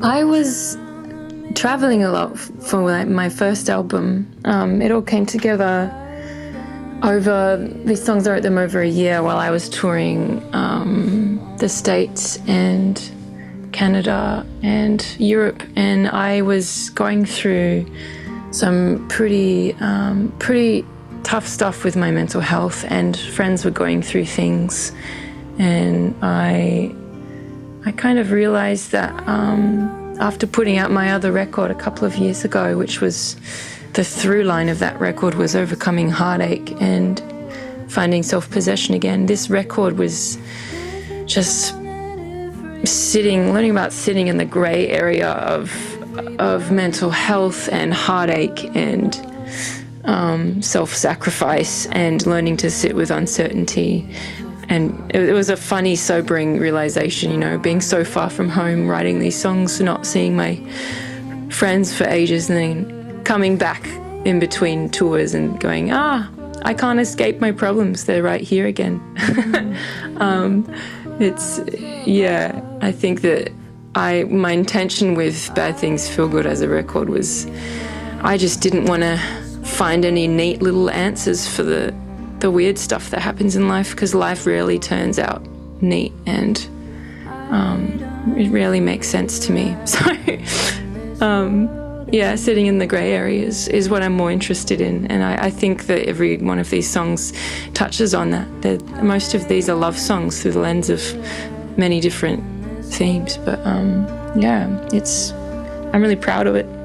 I was traveling a lot for like my first album. It all came together over, these songs I wrote them over a year while I was touring the States and Canada and Europe, and I was going through some pretty tough stuff with my mental health, and friends were going through things, and I kind of realized that after putting out my other record a couple of years ago, which was the through line of that record was overcoming heartache and finding self-possession again. This record was just learning about sitting in the grey area of mental health and heartache and self-sacrifice, and learning to sit with uncertainty. And it was a funny, sobering realization, being so far from home, writing these songs, not seeing my friends for ages, and then coming back in between tours and going, I can't escape my problems. They're right here again. I think that my intention with Bad Things Feel Good as a record was I just didn't want to find any neat little answers for the weird stuff that happens in life, because life rarely turns out neat, and it rarely makes sense to me. So, sitting in the grey areas is what I'm more interested in, and I think that every one of these songs touches on that. Most of these are love songs through the lens of many different themes, but I'm really proud of it.